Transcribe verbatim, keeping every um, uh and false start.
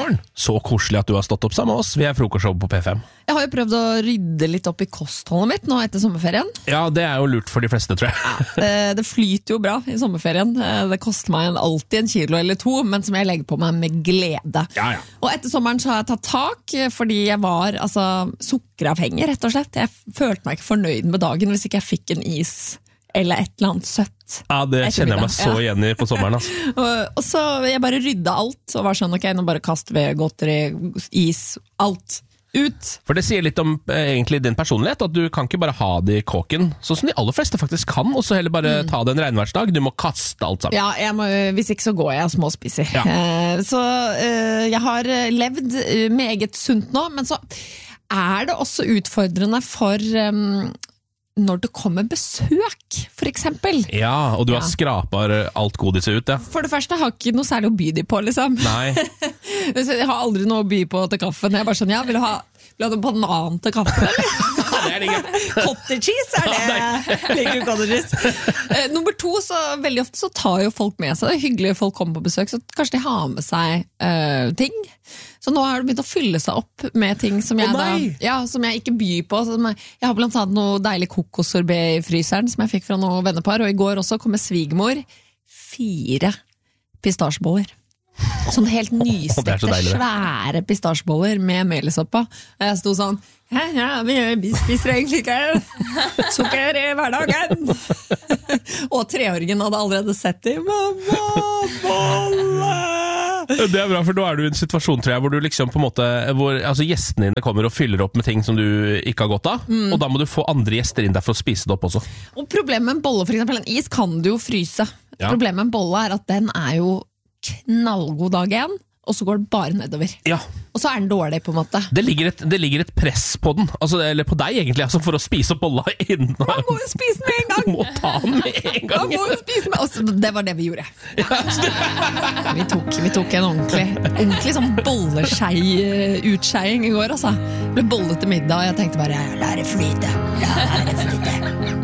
morgen. Så koselig at du har stått opp sammen med oss. Vi er frokostshow på P fem. Jeg har jo prøvd å rydde litt opp i kostholdet mitt nå etter sommerferien. Ja, det er jo lurt for de fleste, tror jeg. Ja, det flyter jo bra i sommerferien. Det koster meg alltid en kilo eller to, men som jeg legger på meg med glede. Ja, ja. Og etter sommeren så har jeg tatt tak, fordi jeg var altså, sukkeravhengig, rett og slett. Jeg følte meg ikke fornøyd med dagen hvis ikke jeg fikk en is eller et eller annet søtt. Ja, det kjenner jeg meg så ja. igjen i på sommeren. Altså. og, og så jeg bare rydda alt, og var sånn, ok, nå bare kaster vi godteri, is, alt ut. For det sier litt om eh, egentlig din personlighet, at du kan ikke bare ha det i kåken, sånn som de aller fleste faktisk kan, og så heller bare mm. ta det en regnværsdag. Du må kaste alt sammen. Ja, jeg må, hvis ikke så går jeg og småspiser. Ja. Eh, så eh, jeg har levd meget sunt nå, men så er det også utfordrende for... Um, når det kommer besøk, for eksempel. Ja, og du har ja. skrapet alt godiset ut, ja. For det første har jeg ikke noe særlig å by de på, liksom. Nei. Jeg har aldri noe å by på til kaffen. Jeg er bare sånn, ja, vil du ha, vil du ha noen banan til kaffen, eller? Det er det ikke. Cottage cheese, er det? Liker du cottage cheese? Eh, nummer to, så veldig ofte så tar jo folk med seg, det er hyggelig folk kommer på besøk, så kanskje de har med seg uh, ting. Så nå har det begynt å fylle seg opp med ting som jeg, oh, da, ja, som jeg ikke byr på. Jeg, jeg har blant annet noe deilig kokossorbet i fryseren som jeg fikk fra noen vennepar, og i går også kom svigermor fire pistasjeboller. Sånn helt nystekte, oh, deilig, svære pistasjeboller med melisoppa. Jeg sto sånn, ja, ja, vi spiser egentlig ikke sukker i hverdagen. Og treåringen hadde allerede sett det. Mamma, bolle! Det er bra, for da er du i en situasjon, tror jeg, hvor du liksom på en måte, hvor altså, gjestene dine kommer og fyller opp med ting som du ikke har godt av, mm. og da må du få andre gjester inn der for å spise det opp også. Og problemet med en bolle, for eksempel en is, kan du jo fryse. Ja. Problemet med en bolle er at den er jo knallgod dag igjen, og så går det bare nedover. Ja. Og så er den dårlig, på en måte. Det ligger et, det ligger et press på den, altså, eller på deg egentlig, altså, for å spise opp bolla innen. Man må jo spise den med en gang! Du må ta den med en gang! Man må jo spise med, altså, det var det vi gjorde. Ja. vi, tok, vi tok en ordentlig, ordentlig sånn bolleskei-utskeiing i går, altså. Det ble bolle til middag, og jeg tenkte bare, la det flyte, la det flyte.